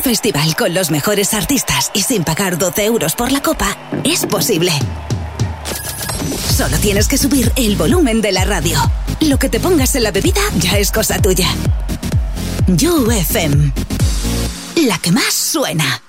festival con los mejores artistas y sin pagar 12 euros por la copa es posible. Solo tienes que subir el volumen de la radio. Lo que te pongas en la bebida ya es cosa tuya. You FM, la que más suena.